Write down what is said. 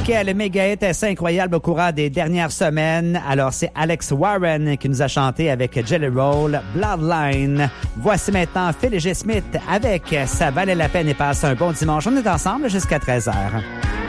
Quel méga hit assez incroyable au courant des dernières semaines. Alors, c'est Alex Warren qui nous a chanté avec Jelly Roll, Bloodline. Voici maintenant Phil G. Smith avec Ça valait la peine et passe un bon dimanche. On est ensemble jusqu'à 13h.